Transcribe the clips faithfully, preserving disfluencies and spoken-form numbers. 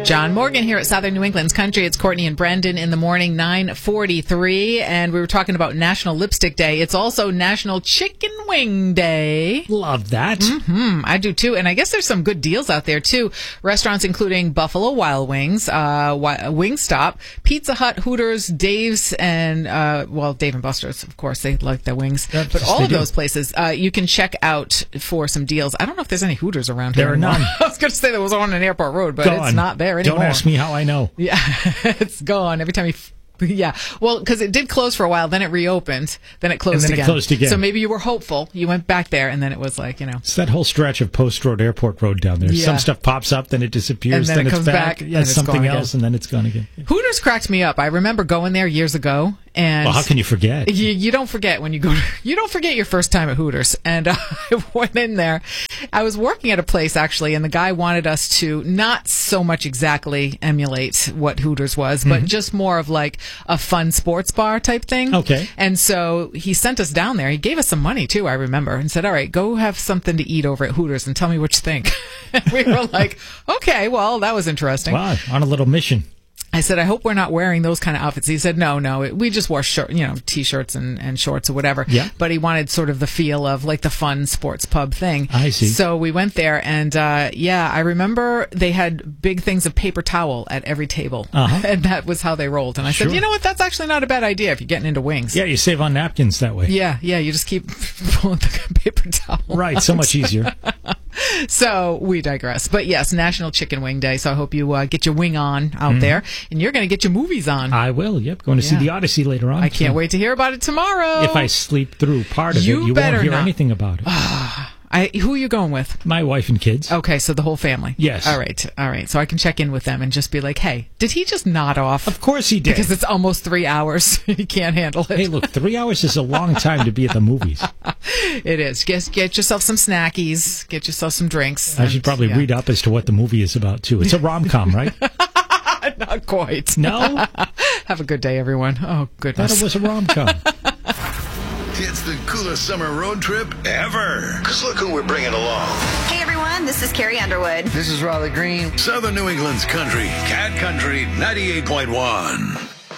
John Morgan here at Southern New England's Country. It's Courtney and Brendan in the morning, nine forty-three, and we were talking about National Lipstick Day. It's also National Chicken Wing Day. Love that. Mm-hmm. I do too, and I guess there's some good deals out there too. Restaurants including Buffalo Wild Wings, uh, Wingstop, Pizza Hut, Hooters, Dave's, and uh, well, Dave and Buster's. Of course, they like their wings. Yep, but yes, all they of do. those places, uh, you can check out for some deals. I don't know if there's any Hooters around here. There are anymore. none. I was going to say there was on an airport road, but Gone. it's not there anymore. Don't ask me how I know. Yeah, it's gone every time you. F- yeah, well, because it did close for a while, then it reopened, then it closed And then it again. closed again. So maybe you were hopeful. You went back there, and then it was like, you know. It's that whole stretch of Post Road, Airport Road down there. Yeah. Some stuff pops up, then it disappears, And then then, it it's comes back. back, yeah, and it's something gone else, again. and then it's gone again. Hooters cracked me up. I remember going there years ago, and Well, how can you forget? You, you don't forget when you go. To, you don't forget your first time at Hooters. And uh, I went in there. I was working at a place actually, and the guy wanted us to not so much exactly emulate what Hooters was, but Mm-hmm. just more of like a fun sports bar type thing. Okay. And so he sent us down there. He gave us some money too, I remember, and said, "All right, go have something to eat over at Hooters and tell me what you think." And we were like, "Okay, well, that was interesting." Wow, on a little mission. I said, I hope we're not wearing those kind of outfits. He said, no, no, it, we just wore short, you know, t-shirts and, and shorts or whatever. Yeah. But he wanted sort of the feel of like the fun sports pub thing. I see. So we went there, and uh, yeah, I remember they had big things of paper towel at every table, Uh-huh. and that was how they rolled. And I Sure. said, you know what, that's actually not a bad idea if you're getting into wings. Yeah, you save on napkins that way. Yeah, yeah, you just keep pulling the paper towel. Right, so out. much easier. So we digress. But yes, National Chicken Wing Day. So I hope you uh, get your wing on out Mm-hmm. there, and you're going to get your movies on. I will, yep. Going to see Yeah. the Odyssey later on. I can't so wait to hear about it tomorrow. If I sleep through part of You it, you better won't hear not. anything about it. I, who are you going with? My wife and kids. Okay, so the whole family. Yes. All right, all right. So I can check in with them and just be like, hey, did he just nod off? Of course he did. Because it's almost three hours. He can't handle it. Hey, look, three hours is a long time to be at the movies. It is. Get, get yourself some snackies. Get yourself some drinks. I should and, probably yeah. read up as to what the movie is about, too. It's a rom-com, right? Not quite. No? Have a good day, everyone. Oh, Thought goodness. it was a rom-com. It's the coolest summer road trip ever. Because look who we're bringing along. Hey everyone, this is Carrie Underwood. This is Riley Green. Southern New England's Country, Cat Country ninety-eight point one.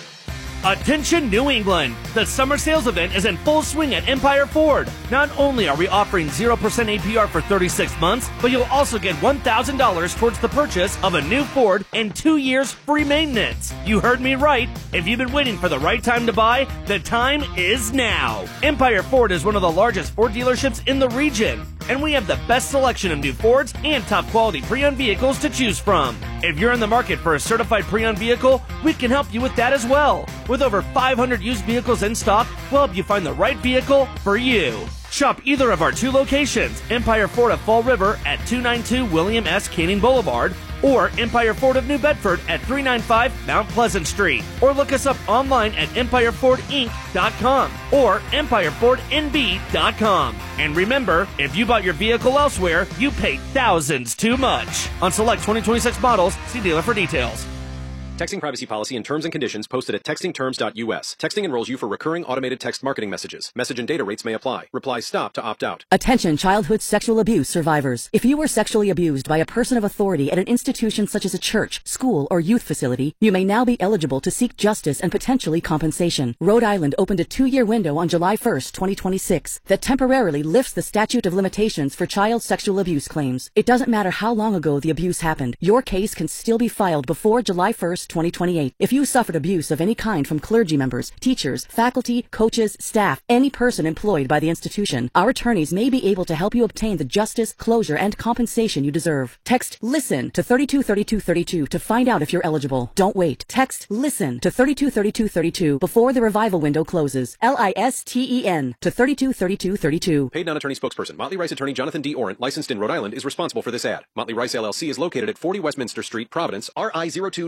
Attention New England! The summer sales event is in full swing at Empire Ford. Not only are we offering zero percent A P R for thirty-six months, but you'll also get one thousand dollars towards the purchase of a new Ford and two years free maintenance. You heard me right. If you've been waiting for the right time to buy, the time is now. Empire Ford is one of the largest Ford dealerships in the region, and we have the best selection of new Fords and top quality pre-owned vehicles to choose from. If you're in the market for a certified pre-owned vehicle, we can help you with that as well. With over five hundred used vehicles in stock, we'll help you find the right vehicle for you. Shop either of our two locations, Empire Ford of Fall River at two ninety-two William S. Canning Boulevard, or Empire Ford of New Bedford at three ninety-five Mount Pleasant Street. Or look us up online at empire ford inc dot com or empire ford n b dot com. And remember, if you bought your vehicle elsewhere, you paid thousands too much. On select twenty twenty-six models, see dealer for details. Texting privacy policy and terms and conditions posted at texting terms dot u s. Texting enrolls you for recurring automated text marketing messages. Message and data rates may apply. Reply stop to opt out. Attention childhood sexual abuse survivors. If you were sexually abused by a person of authority at an institution such as a church, school, or youth facility, you may now be eligible to seek justice and potentially compensation. Rhode Island opened a two-year window on July first, twenty twenty-six that temporarily lifts the statute of limitations for child sexual abuse claims. It doesn't matter how long ago the abuse happened. Your case can still be filed before July first, twenty twenty-eight. If you suffered abuse of any kind from clergy members, teachers, faculty, coaches, staff, any person employed by the institution, our attorneys may be able to help you obtain the justice, closure, and compensation you deserve. Text LISTEN to thirty-two thirty-two thirty-two to find out if you're eligible. Don't wait. Text LISTEN to thirty-two thirty-two thirty-two before the revival window closes. L I S T E N to thirty-two thirty-two thirty-two. Paid non-attorney spokesperson. Motley Rice attorney Jonathan D. Orant, licensed in Rhode Island, is responsible for this ad. Motley Rice L L C is located at forty Westminster Street, Providence, R I zero two nine zero three.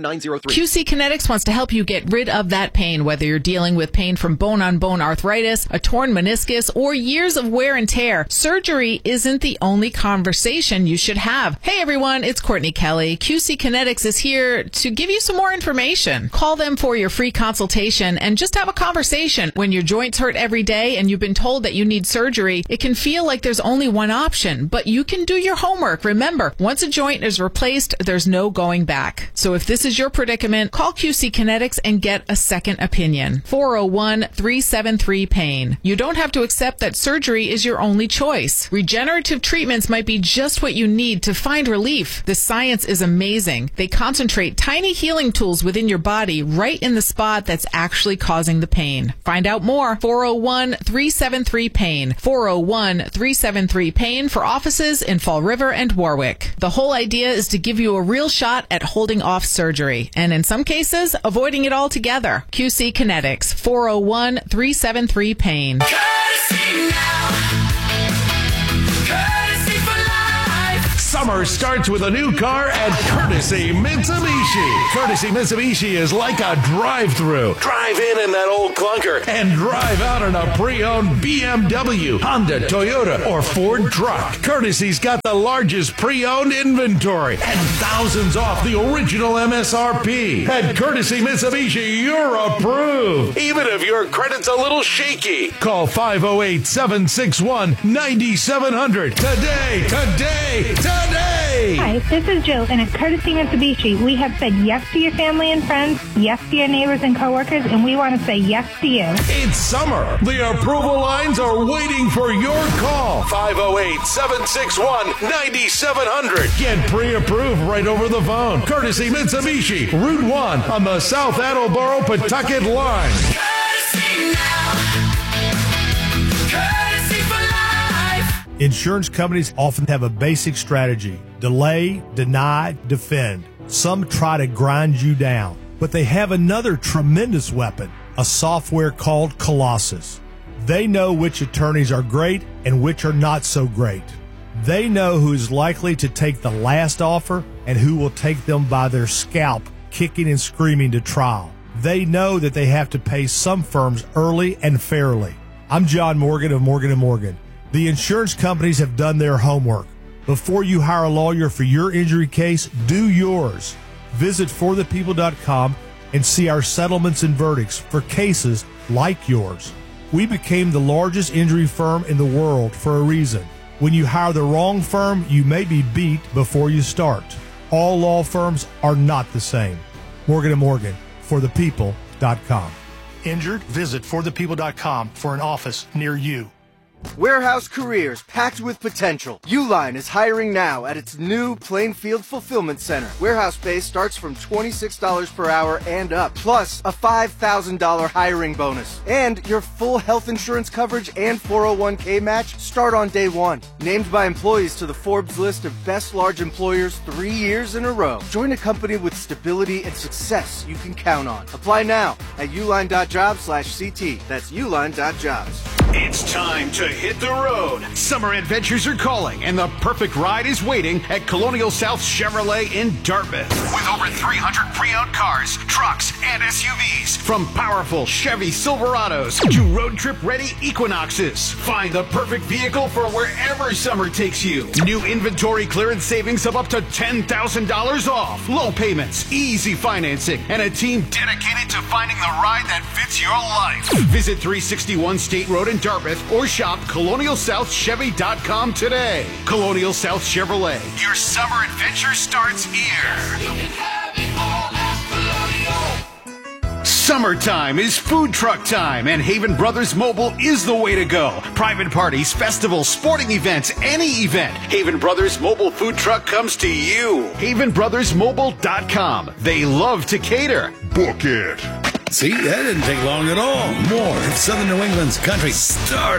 Q C Kinetics wants to help you get rid of that pain, whether you're dealing with pain from bone-on-bone arthritis, a torn meniscus, or years of wear and tear. Surgery isn't the only conversation you should have. Hey everyone, it's Courtney Kelly. Q C Kinetics is here to give you some more information. Call them for your free consultation and just have a conversation. When your joints hurt every day and you've been told that you need surgery, it can feel like there's only one option, but you can do your homework. Remember, once a joint is replaced, there's no going back. So if this is your predicament, call Q C Kinetics and get a second opinion. four oh one, three seven three, pain. You don't have to accept that surgery is your only choice. Regenerative treatments might be just what you need to find relief. The science is amazing. They concentrate tiny healing tools within your body right in the spot that's actually causing the pain. Find out more. four oh one, three seven three, pain. four oh one, three seven three, pain for offices in Fall River and Warwick. The whole idea is to give you a real shot at holding off surgery, and in some cases, avoiding it altogether. Q C Kinetics, four oh one, three seven three, pain. Courtesy now. Courtesy for life. Summer starts with a new car at Courtesy Mitsubishi. Courtesy Mitsubishi is like a drive-through. Drive in in that old clunker and drive out in a pre-owned B M W, Honda, Toyota, or Ford truck. Courtesy's got the largest pre-owned inventory and thousands off the original M S R P. At Courtesy Mitsubishi, you're approved, even if your credit's a little shaky. Call five oh eight, seven six one, nine seven hundred today, today, today. Hi, this is Jill, and at Courtesy Mitsubishi, we have said yes to your family and friends, yes to your neighbors and coworkers, and we want to say yes to you. It's summer. The approval lines are waiting for your call. five oh eight, seven six one, nine seven hundred. Get pre-approved right over the phone. Courtesy Mitsubishi, Route one on the South Attleboro-Pawtucket line. Courtesy now. Courtesy for life. Insurance companies often have a basic strategy: delay, deny, defend. Some try to grind you down, but they have another tremendous weapon, a software called Colossus. They know which attorneys are great and which are not so great. They know who is likely to take the last offer and who will take them by their scalp, kicking and screaming to trial. They know that they have to pay some firms early and fairly. I'm John Morgan of Morgan and Morgan. The insurance companies have done their homework. Before you hire a lawyer for your injury case, do yours. Visit for the people dot com and see our settlements and verdicts for cases like yours. We became the largest injury firm in the world for a reason. When you hire the wrong firm, you may be beat before you start. All law firms are not the same. Morgan and Morgan, for the people dot com. Injured? Visit for the people dot com for an office near you. Warehouse careers packed with potential. Uline is hiring now at its new Plainfield Fulfillment Center. Warehouse pay starts from twenty-six dollars per hour and up, plus a five thousand dollars hiring bonus. And your full health insurance coverage and four oh one k match start on day one. Named by employees to the Forbes list of best large employers three years in a row. Join a company with stability and success you can count on. Apply now at uline dot jobs slash ct. That's uline dot jobs. It's time to hit the road. Summer adventures are calling, and the perfect ride is waiting at Colonial South Chevrolet in Dartmouth. With over three hundred pre-owned cars, trucks, and S U Vs. From powerful Chevy Silverados to road trip-ready Equinoxes. Find the perfect vehicle for wherever summer takes you. New inventory clearance savings of up to ten thousand dollars off. Low payments, easy financing, and a team dedicated to finding the ride that fits your life. Visit three sixty-one State Road in Dartmouth or shop colonial south chevy dot com today. Colonial South Chevrolet. Your summer adventure starts here. You can have it all at Colonial. Summertime is food truck time, and Haven Brothers Mobile is the way to go. Private parties, festivals, sporting events, any event. Haven Brothers Mobile Food Truck comes to you. haven brothers mobile dot com. They love to cater. Book it. See, that didn't take long at all. More of Southern New England's country started.